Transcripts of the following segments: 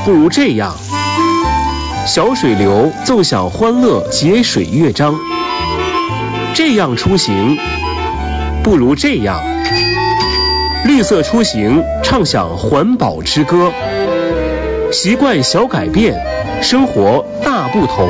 不如这样。小水流奏响欢乐节水乐章。这样出行不如这样。绿色出行唱响环保之歌。习惯小改变，生活大不同。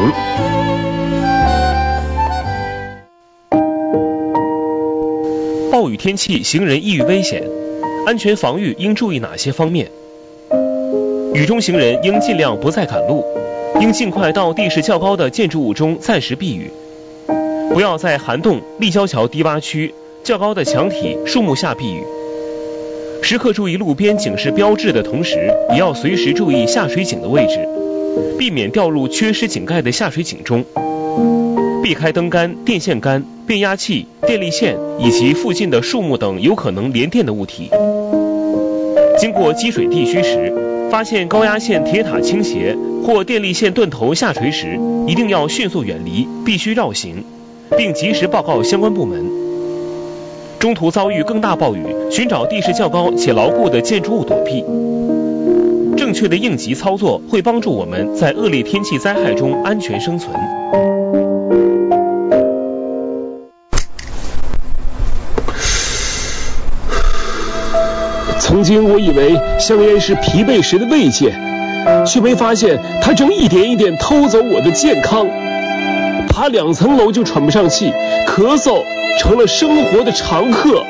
暴雨天气，行人易遇危险，安全防御应注意哪些方面？雨中行人应尽量不再赶路，应尽快到地势较高的建筑物中暂时避雨，不要在涵洞、立交桥低洼区、较高的墙体、树木下避雨。时刻注意路边警示标志的同时，也要随时注意下水井的位置，避免掉入缺失井盖的下水井中。避开灯杆、电线杆、变压器、电力线以及附近的树木等有可能连电的物体。经过积水地区时，发现高压线铁塔倾斜或电力线断头下垂时，一定要迅速远离，必须绕行，并及时报告相关部门。中途遭遇更大暴雨，寻找地势较高且牢固的建筑物躲避。正确的应急操作会帮助我们在恶劣天气灾害中安全生存。曾经我以为香烟是疲惫时的慰藉，却没发现它正一点一点偷走我的健康。爬2层楼就喘不上气，咳嗽成了生活的常客。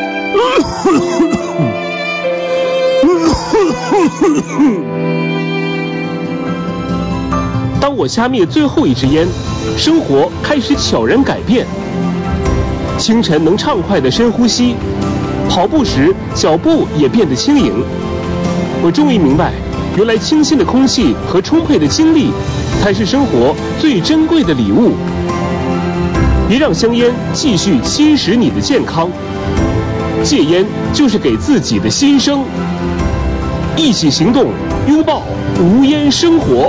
当我掐灭最后一支烟，生活开始悄然改变。清晨能畅快地深呼吸，跑步时脚步也变得轻盈。我终于明白，原来清新的空气和充沛的精力才是生活最珍贵的礼物。别让香烟继续侵蚀你的健康，戒烟就是给自己的新生。一起行动，拥抱无烟生活。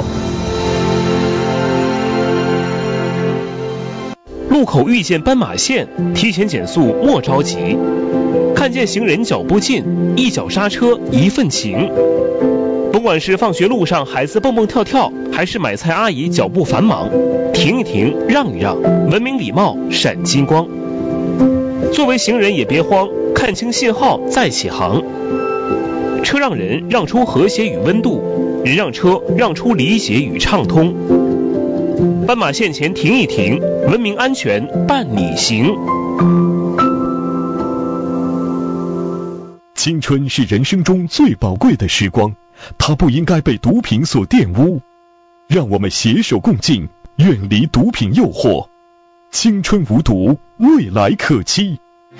路口遇见斑马线，提前减速莫着急。看见行人脚步近，一脚刹车一份情。不管是放学路上孩子蹦蹦跳跳，还是买菜阿姨脚步繁忙，停一停，让一让，文明礼貌闪金光。作为行人也别慌，看清信号再起航。车让人让出和谐与温度，人让车让出理解与畅通。斑马线前停一停，文明安全伴你行。 青春是人生中最宝贵的时光，它不应该被毒品所玷污。让我们携手共进，远离毒品诱惑。青春无毒，未来可期。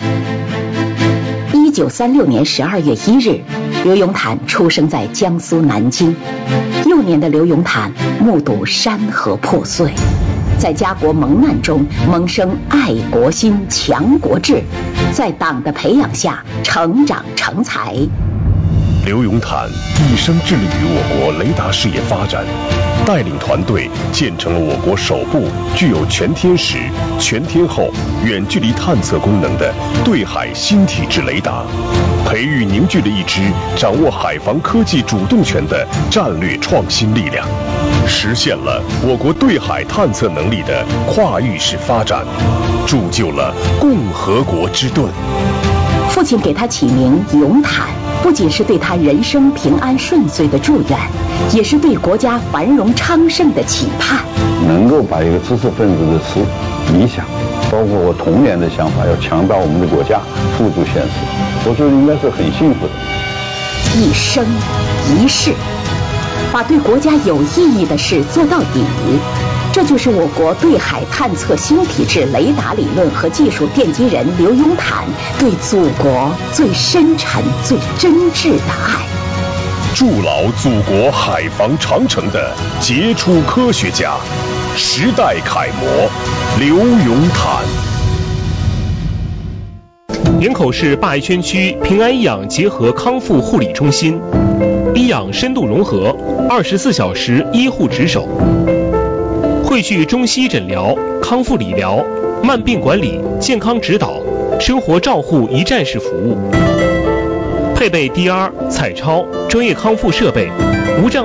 1936年12月1日，刘永坦出生在江苏南京。幼年的刘永坦目睹山河破碎，在家国蒙难中萌生爱国心、强国志，在党的培养下成长成才。 刘永坦一生致力于我国雷达事业发展，带领团队建成了我国首部具有全天时、全天候远距离探测功能的对海新体制雷达，培育凝聚了一支掌握海防科技主动权的战略创新力量，实现了我国对海探测能力的跨域式发展，铸就了共和国之盾。 父亲给他起名永坦，不仅是对他人生平安顺遂的祝愿，也是对国家繁荣昌盛的期盼。 能够把一个知识分子的理想，包括我童年的想法，要强大我们的国家，付诸现实，我觉得应该是很幸福的。 一生一世，把对国家有意义的事做到底，这就是我国对海探测新体制雷达理论和技术奠基人刘永坦对祖国最深沉、最真挚的爱。 筑牢祖国海防长城的杰出科学家，时代楷模刘永坦。 营口市灞源区平安医养结合康复护理中心，医养深度融合，24小时医护值守，汇聚中西医诊疗、康复理疗、慢病管理、健康指导、生活照护一站式服务，配备 DR、彩超、专业康复设备，无障